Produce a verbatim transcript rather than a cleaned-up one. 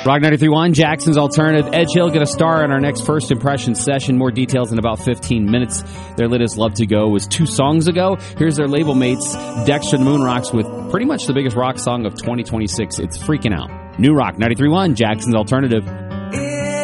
Rock ninety-three point one, Jackson's Alternative. Edge Hill get a star in our next First Impression session. More details in about fifteen minutes. Their latest Love to Go was two songs ago. Here's their label mates, Dexter and the Moon Rocks, with pretty much the biggest rock song of twenty twenty-six. It's Freaking Out. New Rock ninety-three point one, Jackson's Alternative.